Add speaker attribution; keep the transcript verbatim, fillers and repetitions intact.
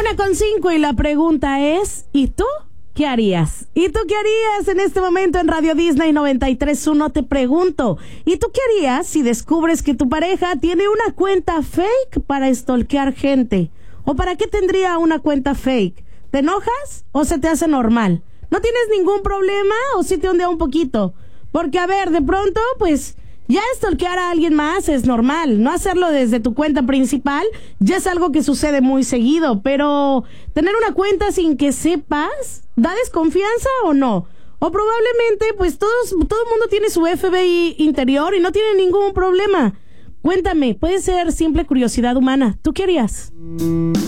Speaker 1: Una con cinco y la pregunta es, ¿y tú qué harías? ¿Y tú qué harías en este momento en Radio Disney noventa y tres punto uno? Te pregunto, ¿y tú qué harías si descubres que tu pareja tiene una cuenta fake para stalkear gente? ¿O para qué tendría una cuenta fake? ¿Te enojas o se te hace normal? ¿No tienes ningún problema o sí te ondea un poquito? Porque, a ver, de pronto, pues, ya stalkear a alguien más es normal. No hacerlo desde tu cuenta principal ya es algo que sucede muy seguido. Pero, ¿tener una cuenta sin que sepas da desconfianza o no? O probablemente, pues, todos, todo el mundo tiene su F B I interior y no tiene ningún problema. Cuéntame, puede ser simple curiosidad humana. ¿Tú qué harías?